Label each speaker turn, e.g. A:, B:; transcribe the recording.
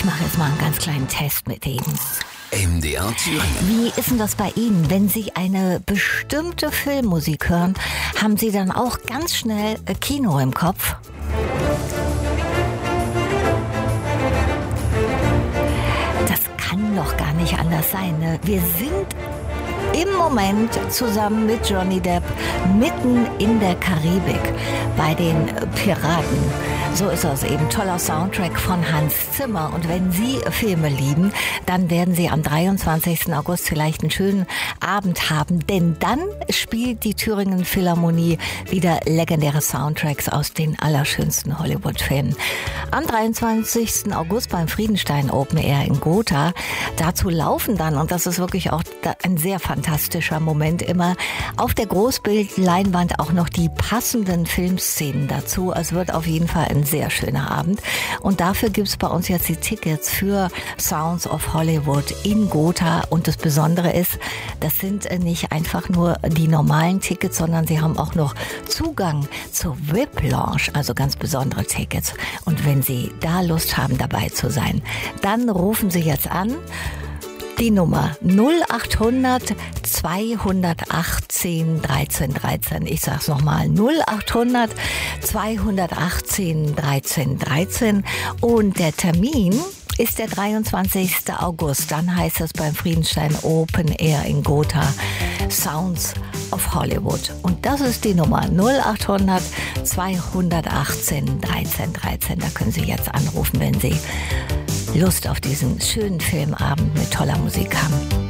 A: Ich mache jetzt mal einen ganz kleinen Test mit Ihnen.
B: MDR Thüringen.
A: Wie ist denn das bei Ihnen? Wenn Sie eine bestimmte Filmmusik hören, haben Sie dann auch ganz schnell Kino im Kopf? Das kann doch gar nicht anders sein, ne? Wir sind im Moment zusammen mit Johnny Depp mitten in der Karibik bei den Piraten. So ist das eben. Toller Soundtrack von Hans Zimmer. Und wenn Sie Filme lieben, dann werden Sie am 23. August vielleicht einen schönen Abend haben. Denn dann spielt die Thüringen Philharmonie wieder legendäre Soundtracks aus den allerschönsten Hollywood-Filmen. Am 23. August beim Friedenstein Open Air in Gotha. Dazu laufen dann, und das ist wirklich auch ein sehr fantastischer Moment immer, auf der Großbildleinwand auch noch die passenden Filmszenen dazu. Es wird auf jeden Fall ein sehr schöner Abend. Und dafür gibt es bei uns jetzt die Tickets für Sounds of Hollywood in Gotha. Und das Besondere ist, das sind nicht einfach nur die normalen Tickets, sondern sie haben auch noch Zugang zur VIP-Lounge, also ganz besondere Tickets. Und wenn Sie da Lust haben, dabei zu sein, dann rufen Sie jetzt an. Die Nummer 0800 218 13 13. Ich sag's nochmal, 0800 218 13 13. Und der Termin ist der 23. August. Dann heißt es beim Friedenstein Open Air in Gotha Sounds of Hollywood. Und das ist die Nummer 0800 218 13 13. Da können Sie jetzt anrufen, wenn Sie Lust auf diesen schönen Filmabend mit toller Musik haben.